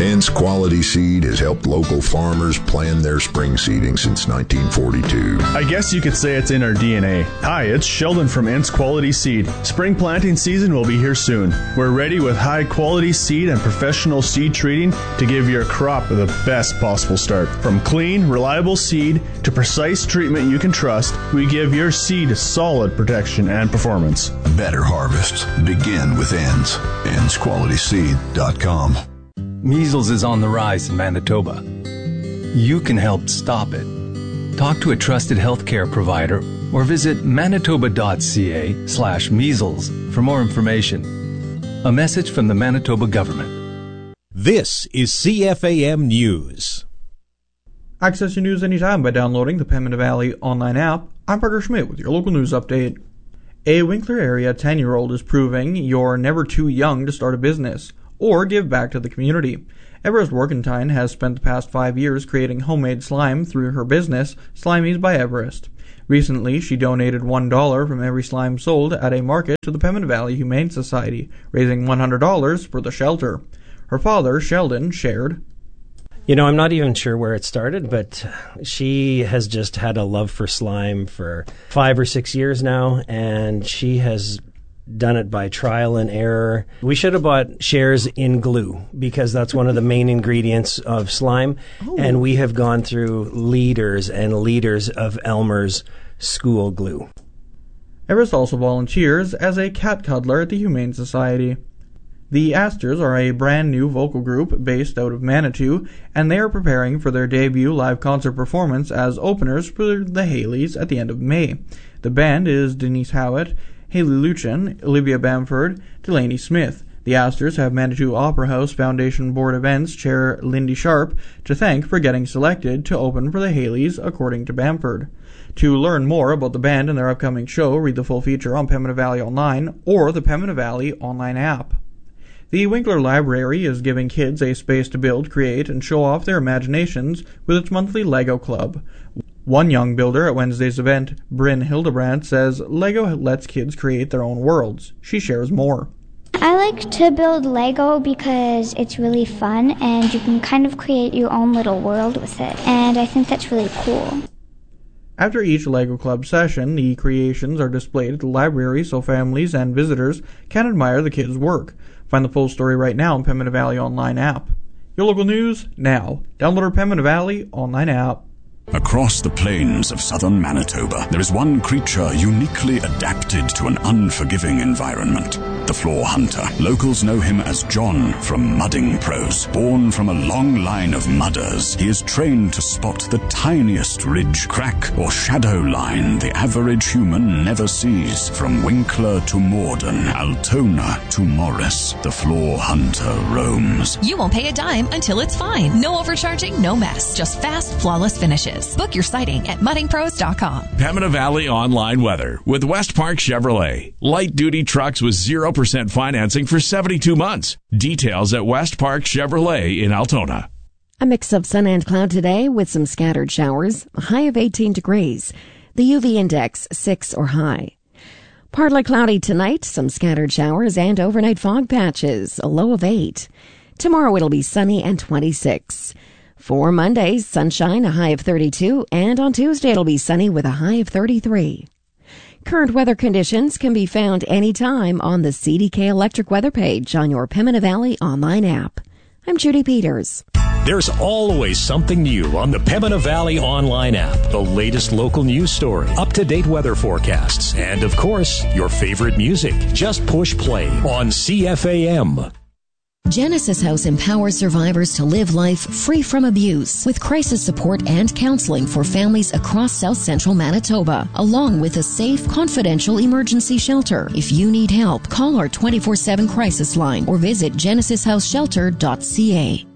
Ents Quality Seed has helped local farmers plan their spring seeding since 1942. I guess you could say it's in our DNA. Hi, it's Sheldon from Ents Quality Seed. Spring planting season will be here soon. We're ready with high quality seed and professional seed treating to give your crop the best possible start. From clean, reliable seed to precise treatment you can trust, we give your seed solid protection and performance. Better harvests begin with Ents. EntsQualitySeed.com. Measles is on the rise in Manitoba. You can help stop it. Talk to a trusted healthcare provider or visit manitoba.ca/measles for more information. A message from the Manitoba government. This is CFAM News. Access your news anytime by downloading the Pembina Valley online app. I'm Parker Schmidt with your local news update. A Winkler area 10-year-old is proving you're never too young to start a business or give back to the community. Everest Workentine has spent the past 5 years creating homemade slime through her business, Slimies by Everest. Recently, she donated $1 from every slime sold at a market to the Pembina Valley Humane Society, raising $100 for the shelter. Her father, Sheldon, shared, I'm not even sure where it started, but she has just had a love for slime for 5 or 6 years now, and she has done it by trial and error. We should have bought shares in glue because that's one of the main ingredients of slime. Oh. And we have gone through liters and liters of Elmer's school glue. Everest also volunteers as a cat cuddler at the Humane Society. The Astors are a brand new vocal group based out of Manitou, and they are preparing for their debut live concert performance as openers for the Haleys at the end of May. The band is Denise Howitt, Haley Luchin, Olivia Bamford, Delaney Smith. The Astors have Manitou Opera House Foundation Board Events Chair Lindy Sharp to thank for getting selected to open for the Haleys, according to Bamford. To learn more about the band and their upcoming show, read the full feature on Pembina Valley Online or the Pembina Valley Online app. The Winkler Library is giving kids a space to build, create, and show off their imaginations with its monthly Lego Club. One young builder at Wednesday's event, Bryn Hildebrandt, says Lego lets kids create their own worlds. She shares more. I like to build Lego because it's really fun and you can kind of create your own little world with it. And I think that's really cool. After each Lego Club session, the creations are displayed at the library so families and visitors can admire the kids' work. Find the full story right now on Pembina Valley Online app. Your local news now. Download our Pembina Valley Online app. Across the plains of southern Manitoba, there is one creature uniquely adapted to an unforgiving environment. The floor hunter. Locals know him as John from Mudding Pros. Born from a long line of mudders, he is trained to spot the tiniest ridge, crack, or shadow line the average human never sees. From Winkler to Morden, Altona to Morris, the floor hunter roams. You won't pay a dime until it's fine. No overcharging, no mess. Just fast, flawless finishes. Book your sighting at muddingpros.com. Pembina Valley Online weather with West Park Chevrolet. Light-duty trucks with 0% financing for 72 months. Details at West Park Chevrolet in Altona. A mix of sun and cloud today with some scattered showers. A high of 18 degrees. The UV index 6 or high. Partly cloudy tonight. Some scattered showers and overnight fog patches. A low of 8. Tomorrow it'll be sunny and 26. For Monday, sunshine, a high of 32, and on Tuesday it'll be sunny with a high of 33. Current weather conditions can be found anytime on the CDK Electric weather page on your Pembina Valley Online app. I'm Judy Peters. There's always something new on the Pembina Valley Online app. The latest local news story, up-to-date weather forecasts, and of course, your favorite music. Just push play on CFAM. Genesis House empowers survivors to live life free from abuse with crisis support and counseling for families across South Central Manitoba, along with a safe, confidential emergency shelter. If you need help, call our 24/7 crisis line or visit genesishouseshelter.ca.